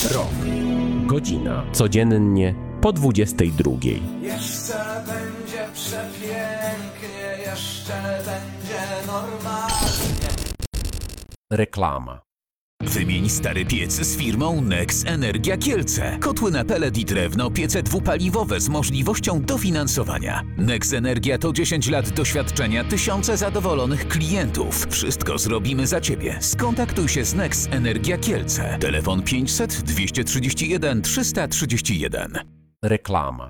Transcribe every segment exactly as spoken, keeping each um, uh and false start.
Rok. Godzina. Codziennie po dwudziestej drugiej. Jeszcze będzie przepięknie, jeszcze będzie normalnie. Reklama. Wymień stary piec z firmą Nex Energia Kielce. Kotły na pelet i drewno, piece dwupaliwowe z możliwością dofinansowania. Nex Energia to dziesięć lat doświadczenia, tysiące zadowolonych klientów. Wszystko zrobimy za Ciebie. Skontaktuj się z Nex Energia Kielce. Telefon pięćset dwieście trzydzieści jeden trzysta trzydzieści jeden. Reklama.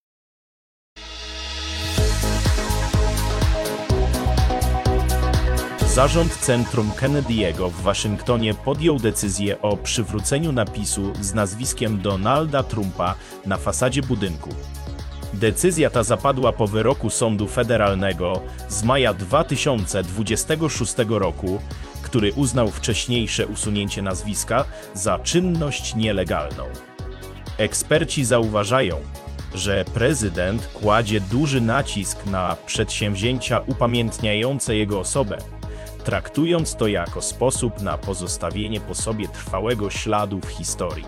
Zarząd Centrum Kennedy'ego w Waszyngtonie podjął decyzję o przywróceniu napisu z nazwiskiem Donalda Trumpa na fasadzie budynku. Decyzja ta zapadła po wyroku Sądu Federalnego z maja dwa tysiące dwudziestego szóstego roku, który uznał wcześniejsze usunięcie nazwiska za czynność nielegalną. Eksperci zauważają, że prezydent kładzie duży nacisk na przedsięwzięcia upamiętniające jego osobę, traktując to jako sposób na pozostawienie po sobie trwałego śladu w historii.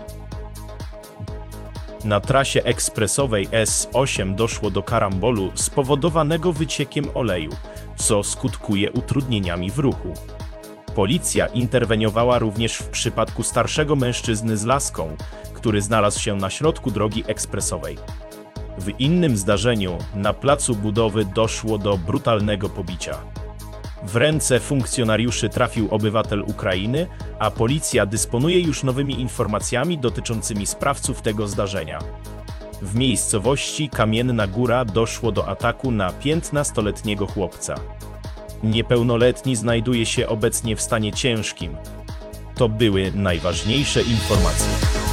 Na trasie ekspresowej S osiem doszło do karambolu spowodowanego wyciekiem oleju, co skutkuje utrudnieniami w ruchu. Policja interweniowała również w przypadku starszego mężczyzny z laską, który znalazł się na środku drogi ekspresowej. W innym zdarzeniu na placu budowy doszło do brutalnego pobicia. W ręce funkcjonariuszy trafił obywatel Ukrainy, a policja dysponuje już nowymi informacjami dotyczącymi sprawców tego zdarzenia. W miejscowości Kamienna Góra doszło do ataku na piętnastoletniego chłopca. Niepełnoletni znajduje się obecnie w stanie ciężkim. To były najważniejsze informacje.